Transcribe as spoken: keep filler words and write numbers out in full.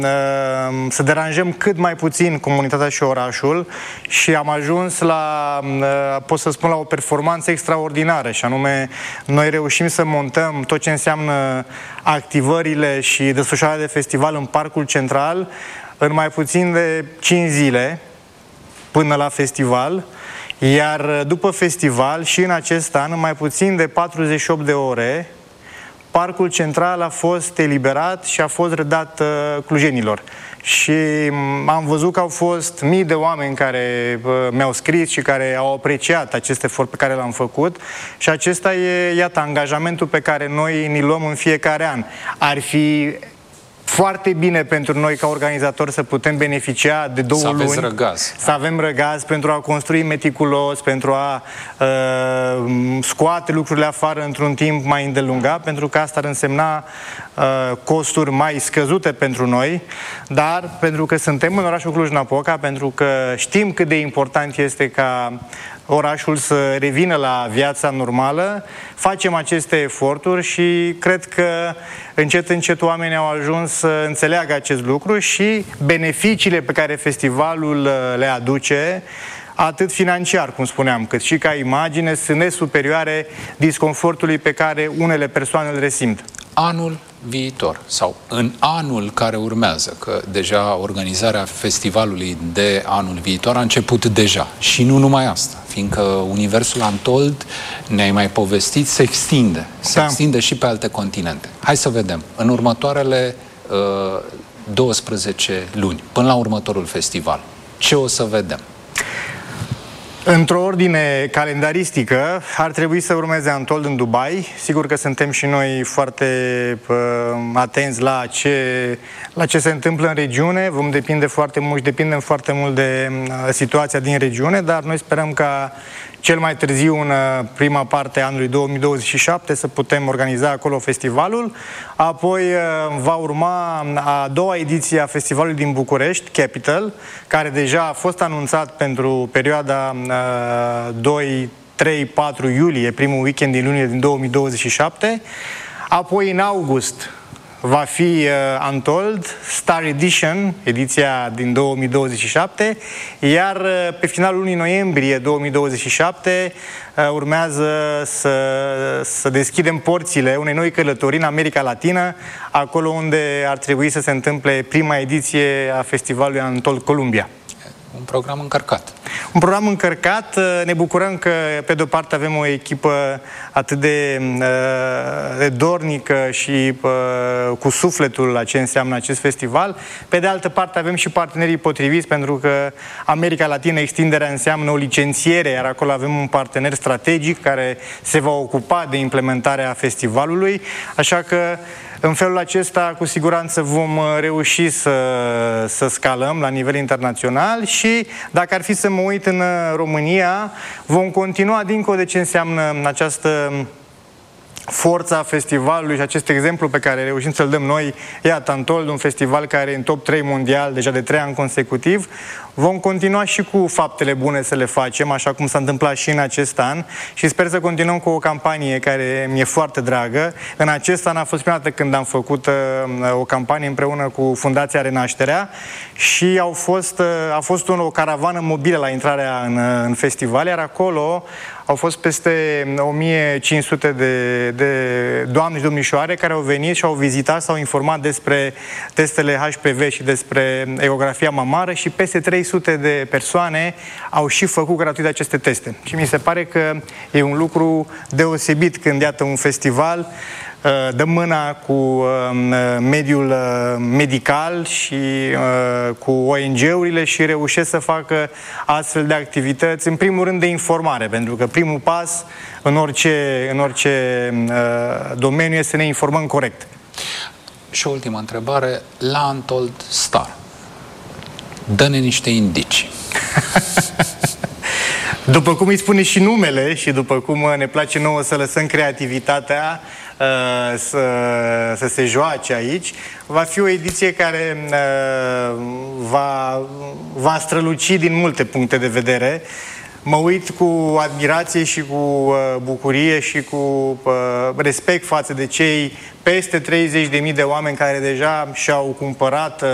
să deranjăm cât mai puțin comunitatea și orașul și am ajuns la, pot să spun, la o performanță extraordinară, și anume noi reușim să montăm tot ce înseamnă activările și desfășurarea de festival în Parcul Central în mai puțin de cinci zile până la festival, iar după festival și în acest an, în mai puțin de patruzeci și opt de ore, Parcul Central a fost eliberat și a fost redat uh, clujenilor. Și am văzut că au fost mii de oameni care uh, mi-au scris și care au apreciat acest efort pe care l-am făcut, și acesta e, iată, angajamentul pe care noi ni-l luăm în fiecare an. Ar fi foarte bine pentru noi ca organizatori să putem beneficia de două luni. Să aveți răgaz. Să avem răgaz pentru a construi meticulos, pentru a uh, scoate lucrurile afară într-un timp mai îndelungat, pentru că asta ar însemna uh, costuri mai scăzute pentru noi, dar pentru că suntem în orașul Cluj-Napoca, pentru că știm cât de important este ca orașul să revină la viața normală, facem aceste eforturi și cred că încet, încet oamenii au ajuns să înțeleagă acest lucru și beneficiile pe care festivalul le aduce, atât financiar, cum spuneam, cât și ca imagine, sunt nesuperioare disconfortului pe care unele persoane îl resimt. Anul viitor sau în anul care urmează, că deja organizarea festivalului de anul viitor a început deja, și nu numai asta, fiindcă universul Untold, ne-ai mai povestit, se extinde, se da. extinde și pe alte continente. Hai să vedem, în următoarele uh, douăsprezece luni, până la următorul festival, ce o să vedem? Într-o ordine calendaristică, ar trebui să urmeze Untold în Dubai. Sigur că suntem și noi foarte uh, atenți la ce, la ce se întâmplă în regiune. Vom depinde foarte mult și depindem foarte mult de uh, situația din regiune, dar noi sperăm ca cel mai târziu, în uh, prima parte a anului două mii douăzeci și șapte, să putem organiza acolo festivalul. Apoi uh, va urma a doua ediție a festivalului din București, Capital, care deja a fost anunțat pentru perioada uh, doi, trei, patru iulie, primul weekend din lunie din două mii douăzeci și șapte. Apoi, în august, va fi uh, Untold Star Edition, ediția din două mii douăzeci și șapte, iar uh, pe finalul lunii noiembrie două mii douăzeci și șapte uh, urmează să, să deschidem porțile unei noi călătorii în America Latină, acolo unde ar trebui să se întâmple prima ediție a festivalului Untold Columbia. Un program încărcat. Un program încărcat. Ne bucurăm că, pe de-o parte, avem o echipă atât de, de dornică și cu sufletul la ce înseamnă acest festival. Pe de altă parte, avem și partenerii potriviți, pentru că America Latină, extinderea înseamnă o licențiere, iar acolo avem un partener strategic care se va ocupa de implementarea festivalului. Așa că, în felul acesta, cu siguranță vom reuși să, să scalăm la nivel internațional și, dacă ar fi să mă uit în România, vom continua dincolo de ce înseamnă această forța festivalului și acest exemplu pe care reușim să-l dăm noi, iată, Untold, un festival care e în top trei mondial deja de trei ani consecutiv. Vom continua și cu faptele bune să le facem, așa cum s-a întâmplat și în acest an, și sper să continuăm cu o campanie care mi-e foarte dragă. În acest an a fost prima dată când am făcut uh, o campanie împreună cu Fundația Renașterea și au fost, uh, a fost o caravană mobilă la intrarea în, uh, în festival, iar acolo au fost peste o mie cinci sute de, de doamne și domnișoare care au venit și au vizitat, s-au informat despre testele H P V și despre ecografia mamară, și peste trei sute de persoane au și făcut gratuit aceste teste. Și mi se pare că e un lucru deosebit când, iată, un festival dă mâna cu mediul medical și cu O N G-urile și reușesc să facă astfel de activități, în primul rând de informare, pentru că primul pas în orice, în orice domeniu este să ne informăm corect. Și o ultimă întrebare, la Untold Star, dă-ne niște indicii. După cum îi spune și numele și după cum ne place nouă să lăsăm creativitatea să, să se joace aici, va fi o ediție care va, va străluci din multe puncte de vedere. Mă uit cu admirație și cu bucurie și cu respect față de cei peste treizeci de mii de oameni care deja și-au cumpărat